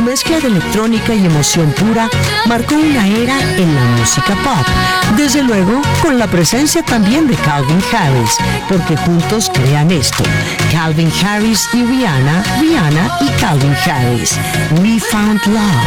mezcla de electrónica y emoción pura marcó una era en la música pop. Desde luego, con la presencia también de Calvin Harris, porque juntos crean esto. Calvin Harris y Rihanna, Rihanna y Calvin Harris. We Found Love.